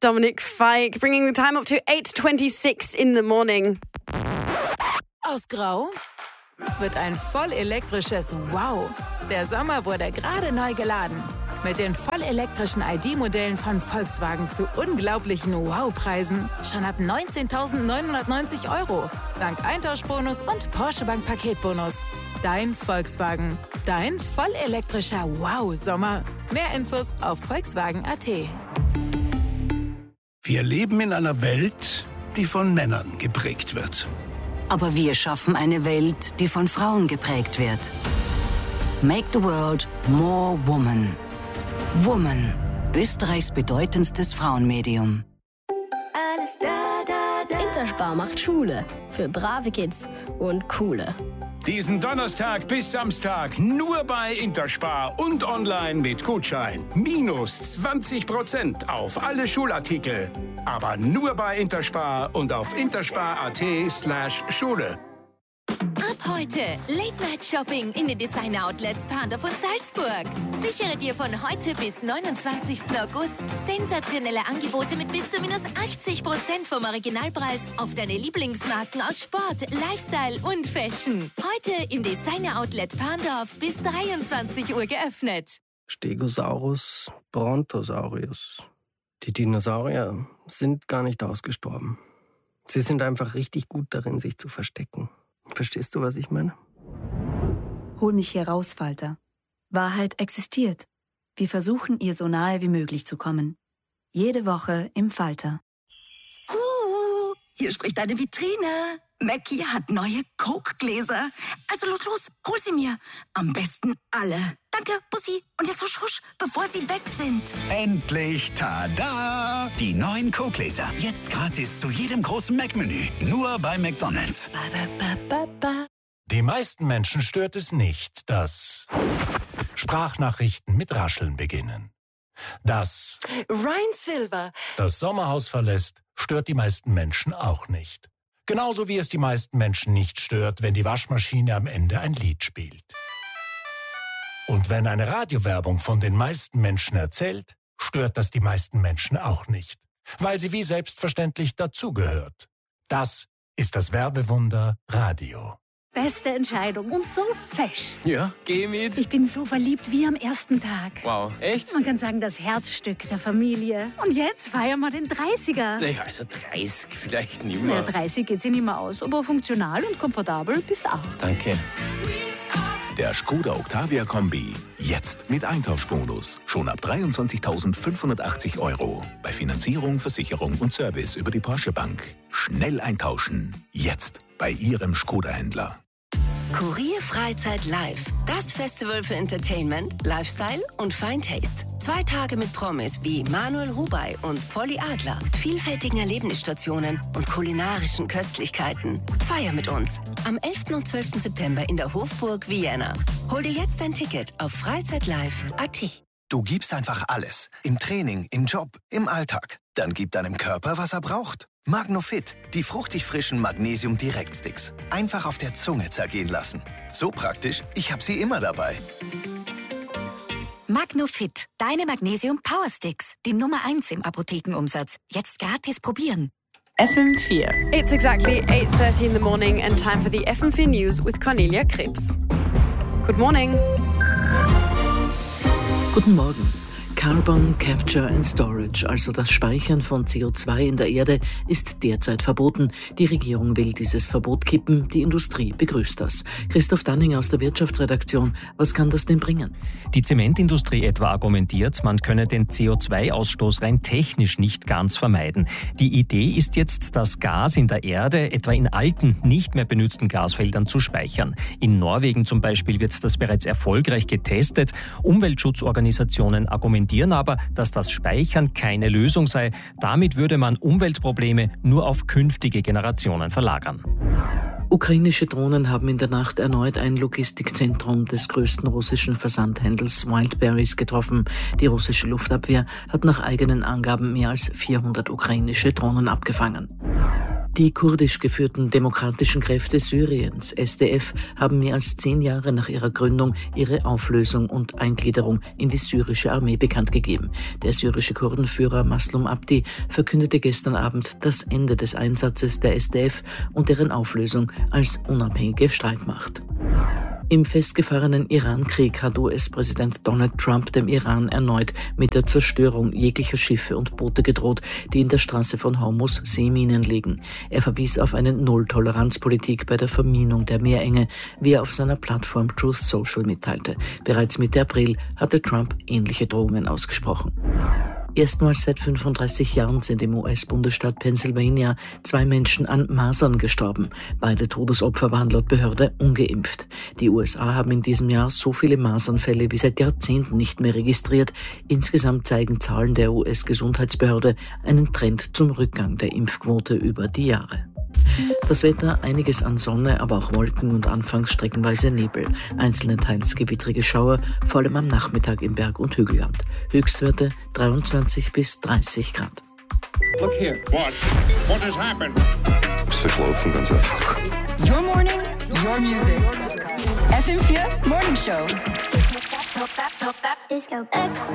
Dominic Fike, bringing the time up to 8:26 in the morning. Aus Grau wird ein vollelektrisches Wow. Der Sommer wurde gerade neu geladen. Mit den vollelektrischen ID-Modellen von Volkswagen zu unglaublichen Wow-Preisen. Schon ab 19.990 €. Dank Eintauschbonus und Porsche Bank Paketbonus. Dein Volkswagen. Dein vollelektrischer Wow-Sommer. Mehr Infos auf Volkswagen.at. Wir leben in einer Welt, die von Männern geprägt wird. Aber wir schaffen eine Welt, die von Frauen geprägt wird. Make the world more woman. Woman, Österreichs bedeutendstes Frauenmedium. Alles da, da, da. Interspar macht Schule für brave Kids und coole. Diesen Donnerstag bis Samstag nur bei Interspar und online mit Gutschein. Minus 20% auf alle Schulartikel. Aber nur bei Interspar und auf interspar.at/Schule. Ab heute Late-Night-Shopping in den Designer-Outlets Pandorf und Salzburg. Sichere dir von heute bis 29. August sensationelle Angebote mit bis zu minus 80% vom Originalpreis auf deine Lieblingsmarken aus Sport, Lifestyle und Fashion. Heute im Designer-Outlet Pandorf bis 23 Uhr geöffnet. Stegosaurus, Brontosaurus. Die Dinosaurier sind gar nicht ausgestorben. Sie sind einfach richtig gut darin, sich zu verstecken. Verstehst du, was ich meine? Hol mich hier raus, Falter. Wahrheit existiert. Wir versuchen, ihr so nahe wie möglich zu kommen. Jede Woche im Falter. Hier spricht eine Vitrine. Mackie hat neue Coke-Gläser. Also los, hol sie mir. Am besten alle. Danke, Bussi. Und jetzt husch, husch, bevor sie weg sind. Endlich, tada! Die neuen Coke-Gläser. Jetzt gratis zu jedem großen Mac-Menü. Nur bei McDonald's. Die meisten Menschen stört es nicht, dass Sprachnachrichten mit Rascheln beginnen. Dass Ryan Silver das Sommerhaus verlässt, stört die meisten Menschen auch nicht. Genauso wie es die meisten Menschen nicht stört, wenn die Waschmaschine am Ende ein Lied spielt. Und wenn eine Radiowerbung von den meisten Menschen erzählt, stört das die meisten Menschen auch nicht, weil sie wie selbstverständlich dazugehört. Das ist das Werbewunder Radio. Beste Entscheidung und so fesch. Ja, geh mit. Ich bin so verliebt wie am ersten Tag. Wow, echt? Man kann sagen, das Herzstück der Familie. Und jetzt feiern wir den 30er. Naja, also 30 vielleicht nicht mehr. Naja, 30 geht sich nicht mehr aus, aber funktional und komfortabel bist auch. Danke. Der Skoda Octavia Kombi. Jetzt mit Eintauschbonus. Schon ab 23.580 €. Bei Finanzierung, Versicherung und Service über die Porsche Bank. Schnell eintauschen. Jetzt bei Ihrem Skoda-Händler. Kurier Freizeit Live. Das Festival für Entertainment, Lifestyle und Fine Taste. 2 Tage mit Promis wie Manuel Rubey und Polly Adler, vielfältigen Erlebnisstationen und kulinarischen Köstlichkeiten. Feier mit uns am 11. und 12. September in der Hofburg Vienna. Hol dir jetzt dein Ticket auf freizeitlive.at. Du gibst einfach alles. Im Training, im Job, im Alltag. Dann gib deinem Körper, was er braucht. Magnofit, die fruchtig frischen Magnesium-Direktsticks. Einfach auf der Zunge zergehen lassen. So praktisch, ich habe sie immer dabei. Magnofit, deine Magnesium-Power-Sticks. Die Nummer 1 im Apothekenumsatz. Jetzt gratis probieren. FM4. It's exactly 8:30 in the morning and time for the FM4 News with Cornelia Krebs. Good morning. Guten Morgen. Carbon Capture and Storage, also das Speichern von CO2 in der Erde, ist derzeit verboten. Die Regierung will dieses Verbot kippen, die Industrie begrüßt das. Christoph Danninger aus der Wirtschaftsredaktion, was kann das denn bringen? Die Zementindustrie etwa argumentiert, man könne den CO2-Ausstoß rein technisch nicht ganz vermeiden. Die Idee ist jetzt, das Gas in der Erde etwa in alten, nicht mehr benutzten Gasfeldern zu speichern. In Norwegen zum Beispiel wird das bereits erfolgreich getestet. Umweltschutzorganisationen argumentieren aber, dass das Speichern keine Lösung sei. Damit würde man Umweltprobleme nur auf künftige Generationen verlagern. Ukrainische Drohnen haben in der Nacht erneut ein Logistikzentrum des größten russischen Versandhändlers Wildberries getroffen. Die russische Luftabwehr hat nach eigenen Angaben mehr als 400 ukrainische Drohnen abgefangen. Die kurdisch geführten demokratischen Kräfte Syriens, SDF, haben mehr als 10 Jahre nach ihrer Gründung ihre Auflösung und Eingliederung in die syrische Armee bekannt gegeben. Der syrische Kurdenführer Maslum Abdi verkündete gestern Abend das Ende des Einsatzes der SDF und deren Auflösung als unabhängige Streitmacht. Im festgefahrenen Iran-Krieg hat US-Präsident Donald Trump dem Iran erneut mit der Zerstörung jeglicher Schiffe und Boote gedroht, die in der Straße von Hormuz Seeminen liegen. Er verwies auf eine Null-Toleranz-Politik bei der Verminung der Meerenge, wie er auf seiner Plattform Truth Social mitteilte. Bereits Mitte April hatte Trump ähnliche Drohungen ausgesprochen. Erstmals seit 35 Jahren sind im US-Bundesstaat Pennsylvania 2 Menschen an Masern gestorben. Beide Todesopfer waren laut Behörde ungeimpft. Die USA haben in diesem Jahr so viele Masernfälle wie seit Jahrzehnten nicht mehr registriert. Insgesamt zeigen Zahlen der US-Gesundheitsbehörde einen Trend zum Rückgang der Impfquote über die Jahre. Das Wetter, einiges an Sonne, aber auch Wolken und anfangs streckenweise Nebel. Einzelne teils gewittrige Schauer, vor allem am Nachmittag im Berg- und Hügelland. Höchstwerte 23 bis 30 Grad. Look here. What has happened? Ist verschlafen, ganz einfach. Your morning, your music. FM4 Morning Show. Disco X.